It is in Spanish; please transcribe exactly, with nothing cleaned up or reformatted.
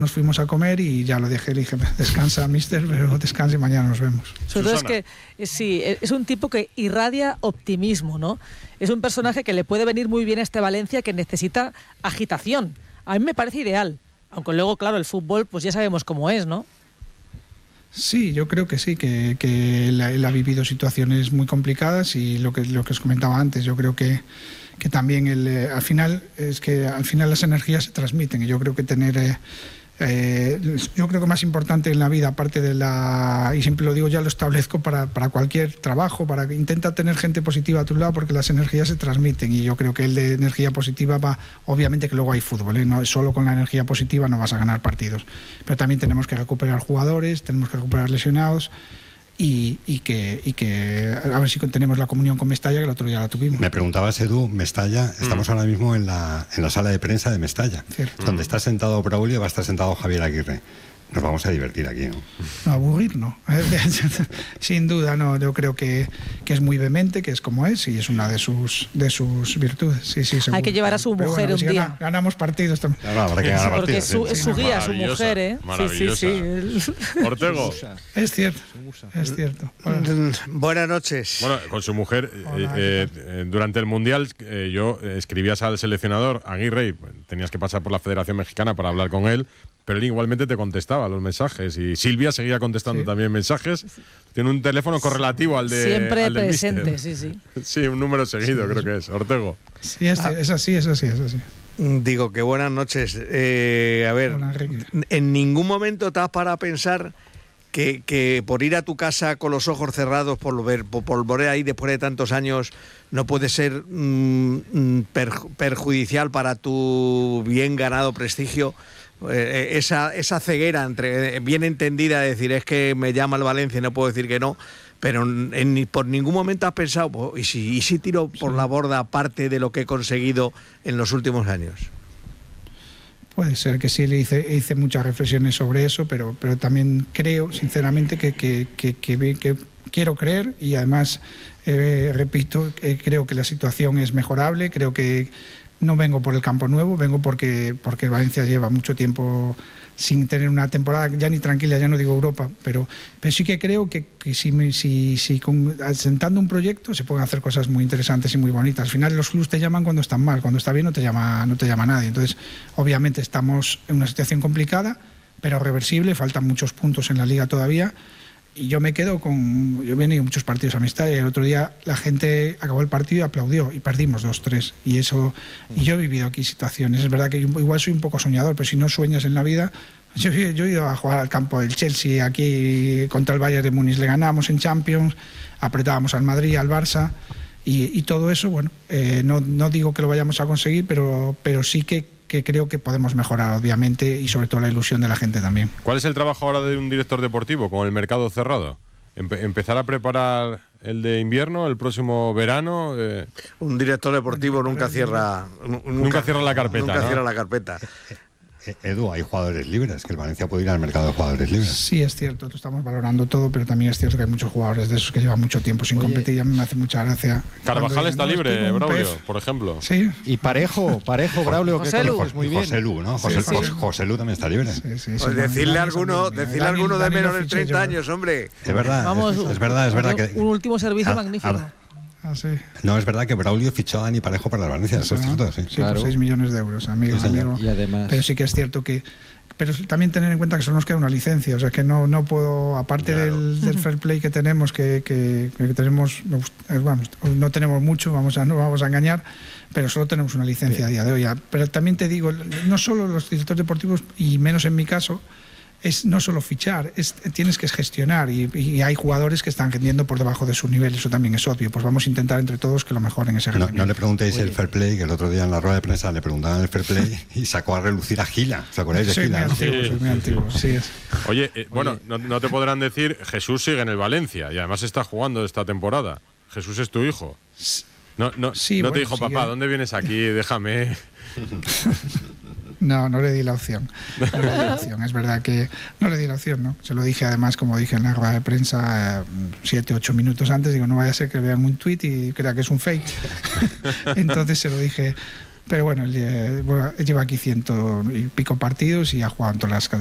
nos fuimos a comer y ya lo dejé, le dije, descansa, mister, pero descansa y mañana nos vemos. Sobre todo es que, sí, es un tipo que irradia optimismo, ¿no? Es un personaje que le puede venir muy bien a este Valencia, que necesita agitación. A mí me parece ideal, aunque luego, claro, el fútbol, pues ya sabemos cómo es, ¿no? Sí, yo creo que sí, que, que él, él ha vivido situaciones muy complicadas y lo que, lo que os comentaba antes, yo creo que, que también el, eh, al final es que al final las energías se transmiten y yo creo que tener... Eh, Eh, yo creo que más importante en la vida, aparte de la, y siempre lo digo, ya lo establezco para, para cualquier trabajo, para que intenta tener gente positiva a tu lado porque las energías se transmiten y yo creo que el de energía positiva va, obviamente que luego hay fútbol, ¿eh? No, solo con la energía positiva no vas a ganar partidos, pero también tenemos que recuperar jugadores, tenemos que recuperar lesionados. Y, y, que, y que a ver si tenemos la comunión con Mestalla, que el otro día la tuvimos. Me preguntabas, Edu, Mestalla, mm. estamos ahora mismo en la, en la sala de prensa de Mestalla, Cierto. donde mm. está sentado Braulio, va a estar sentado Javier Aguirre. Nos vamos a divertir aquí, ¿no? No, aburrir, no. Sin duda, no. Yo creo que, que es muy vehemente, que es como es, y es una de sus de sus virtudes. Sí, sí, seguro. Hay que llevar a su mujer bueno, un si día. Gana, ganamos partidos también. No, no, habrá que ganar Porque partidos, es su, sí, es sí. su guía, su mujer, ¿eh? Maravillosa. Sí, sí, sí. Ortego. Es cierto, es cierto. Bueno. Buenas noches. Bueno, con su mujer, Hola, eh, eh, durante el Mundial, eh, yo eh, escribías al seleccionador, Aguirre, y tenías que pasar por la Federación Mexicana para hablar con él, pero él igualmente te contestaba los mensajes y Silvia seguía contestando sí. también mensajes. Tiene un teléfono correlativo al de siempre al presente, sí, sí. Sí, un número seguido, sí, creo que es. Ortego. Sí, es, ah. es así, es así, es así. Digo que buenas noches. Eh, a ver, Hola, en ningún momento te has parado a pensar que, que por ir a tu casa con los ojos cerrados, por ver, por, por volver ahí después de tantos años, no puede ser mmm, per, perjudicial para tu bien ganado prestigio. Eh, esa, esa ceguera entre bien entendida de decir es que me llama el Valencia y no puedo decir que no, pero en, en, por ningún momento has pensado pues, ¿y, si, y si tiro por sí. la borda parte de lo que he conseguido en los últimos años? Puede ser que sí, le hice, hice muchas reflexiones sobre eso, pero, pero también creo sinceramente que, que, que, que, que quiero creer y además eh, repito, eh, creo que la situación es mejorable, creo que no vengo por el campo nuevo, vengo porque, porque Valencia lleva mucho tiempo sin tener una temporada ya ni tranquila, ya no digo Europa, pero, pero sí que creo que, que si, si, si con, asentando un proyecto se pueden hacer cosas muy interesantes y muy bonitas. Al final los clubes te llaman cuando están mal, cuando está bien no te llama, no te llama nadie. Entonces, obviamente estamos en una situación complicada, pero reversible, faltan muchos puntos en la liga todavía. Y yo me quedo con... Yo he venido muchos partidos a amistad y el otro día la gente acabó el partido y aplaudió y perdimos dos tres. Y eso... Y yo he vivido aquí situaciones. Es verdad que yo igual soy un poco soñador, pero si no sueñas en la vida... Yo, yo he ido a jugar al campo del Chelsea aquí contra el Bayern de Múnich. Le ganamos en Champions, apretábamos al Madrid, al Barça y, y todo eso, bueno, eh, no, no digo que lo vayamos a conseguir, pero, pero sí que que creo que podemos mejorar, obviamente, y sobre todo la ilusión de la gente también. ¿Cuál es el trabajo ahora de un director deportivo con el mercado cerrado? Empe- ¿Empezar a preparar el de invierno, el próximo verano? Eh... Un director deportivo nunca cierra... Nunca, nunca cierra la carpeta, Nunca ¿no? cierra la carpeta. Edu, hay jugadores libres, que el Valencia puede ir al mercado de jugadores libres. Sí, es cierto, estamos valorando todo, pero también es cierto que hay muchos jugadores de esos que llevan mucho tiempo sin Oye, competir y a mí me hace mucha gracia. Carvajal está no, libre, Braulio, por ejemplo. Sí. Y Parejo, Parejo, Braulio, José que Lu. conoces muy bien. José Lu, ¿no? José, sí, sí. José Lu también está libre. Sí, sí, sí, pues decirle a alguno, decirle alguno de menos de treinta años, hombre. Es verdad, Vamos, es, es verdad, es verdad que... Un último servicio ah, magnífico. Ah, Ah, sí. No, es verdad que Braulio fichó a Dani Parejo para el Valencia, eso es cierto, sí. Sí, Claro. por seis millones de euros, amigo, Sí, amigo. Y además... Pero sí que es cierto que... Pero también tener en cuenta que solo nos queda una licencia, o sea que no, no puedo, aparte claro. del, del fair play que tenemos, que, que, que tenemos, vamos, no tenemos mucho, vamos a, no vamos a engañar, pero solo tenemos una licencia sí. a día de hoy. Pero también te digo, no solo los directores deportivos, y menos en mi caso, es no solo fichar, es, tienes que gestionar y, y hay jugadores que están vendiendo por debajo de su nivel, eso también es obvio, pues vamos a intentar entre todos que lo mejoren ese no, no le preguntéis Oye. el fair play, que el otro día en la rueda de prensa le preguntaban el fair play y sacó a relucir a Gila, ¿os acordáis de soy Gila? Muy ¿no? antiguo, sí, soy muy antiguo, sí es. Oye, eh, bueno, no, no te podrán decir, Jesús sigue en el Valencia y además está jugando esta temporada. Jesús es tu hijo. No, no, sí, no bueno, te dijo, papá, sigue. ¿dónde vienes aquí? Déjame... No, no le di la opción. No le di la opción. Es verdad que no le di la opción, ¿no? Se lo dije además, como dije en la rueda de prensa, eh, siete, ocho minutos antes, digo, no vaya a ser que vean un tuit y crea que es un fake. Entonces se lo dije, pero bueno, él, eh, bueno, lleva aquí ciento y pico partidos y ha jugado en todas las